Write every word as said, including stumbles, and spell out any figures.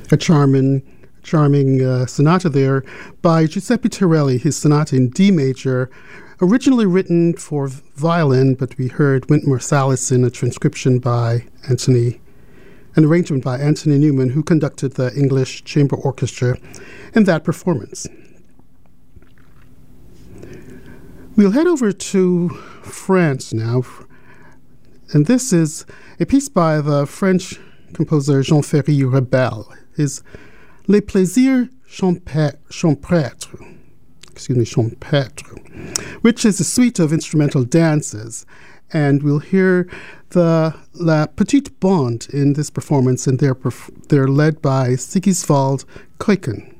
a charming, charming uh, sonata there by Giuseppe Torelli, his sonata in D major, originally written for violin, but we heard Wynton Marsalis in a transcription by Anthony, an arrangement by Anthony Newman, who conducted the English Chamber Orchestra in that performance. We'll head over to France now, and this is a piece by the French composer Jean-Ferry Rebel, his Les Plaisirs Champêtres, excuse me, Champêtres, which is a suite of instrumental dances, and we'll hear the La Petite Bande in this performance, and they're, perf- they're led by Sigiswald Kuiken.